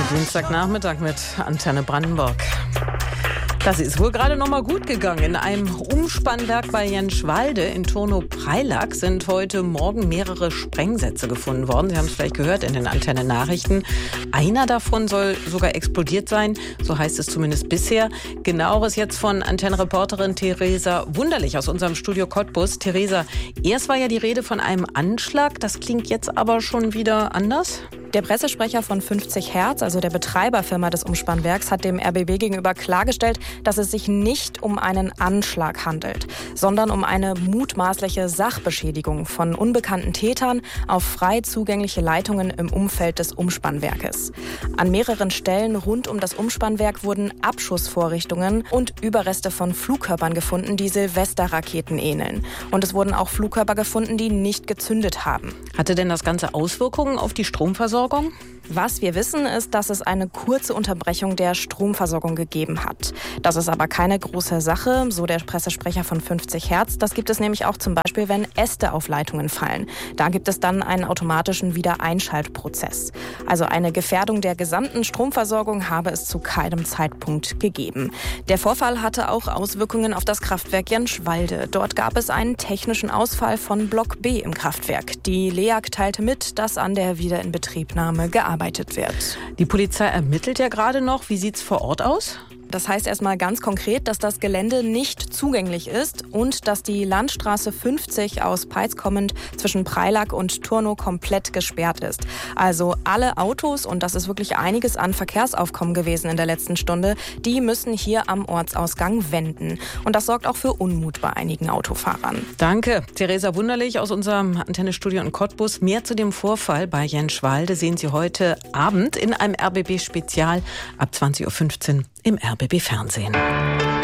Dienstagnachmittag mit Antenne Brandenburg. Das ist wohl gerade noch mal gut gegangen. In einem Umspannwerk bei Jenschwalde in Turnow-Preilack sind heute Morgen mehrere Sprengsätze gefunden worden. Sie haben es vielleicht gehört in den Antenne-Nachrichten. Einer davon soll sogar explodiert sein, so heißt es zumindest bisher. Genaueres jetzt von Antenne-Reporterin Theresa Wunderlich aus unserem Studio Cottbus. Theresa, erst war ja die Rede von einem Anschlag. Das klingt jetzt aber schon wieder anders? Der Pressesprecher von 50 Hertz, also der Betreiberfirma des Umspannwerks, hat dem RBB gegenüber klargestellt, dass es sich nicht um einen Anschlag handelt, sondern um eine mutmaßliche Sachbeschädigung von unbekannten Tätern auf frei zugängliche Leitungen im Umfeld des Umspannwerkes. An mehreren Stellen rund um das Umspannwerk wurden Abschussvorrichtungen und Überreste von Flugkörpern gefunden, die Silvesterraketen ähneln. Und es wurden auch Flugkörper gefunden, die nicht gezündet haben. Hatte denn das Ganze Auswirkungen auf die Stromversorgung? Was wir wissen, ist, dass es eine kurze Unterbrechung der Stromversorgung gegeben hat. Das ist aber keine große Sache, so der Pressesprecher von 50 Hertz. Das gibt es nämlich auch zum Beispiel, wenn Äste auf Leitungen fallen. Da gibt es dann einen automatischen Wiedereinschaltprozess. Also eine Gefährdung der gesamten Stromversorgung habe es zu keinem Zeitpunkt gegeben. Der Vorfall hatte auch Auswirkungen auf das Kraftwerk Jenschwalde. Dort gab es einen technischen Ausfall von Block B im Kraftwerk. Die LEAG teilte mit, dass an der Wiederinbetriebnahme gearbeitet wird. Die Polizei ermittelt ja gerade noch. Wie sieht's vor Ort aus? Das heißt erstmal ganz konkret, dass das Gelände nicht zugänglich ist und dass die Landstraße 50 aus Peitz kommend zwischen Preilack und Turnow komplett gesperrt ist. Also alle Autos, und das ist wirklich einiges an Verkehrsaufkommen gewesen in der letzten Stunde, die müssen hier am Ortsausgang wenden. Und das sorgt auch für Unmut bei einigen Autofahrern. Danke, Theresa Wunderlich aus unserem Antennestudio in Cottbus. Mehr zu dem Vorfall bei Jenschwalde sehen Sie heute Abend in einem RBB-Spezial ab 20.15 Uhr im RBB Fernsehen.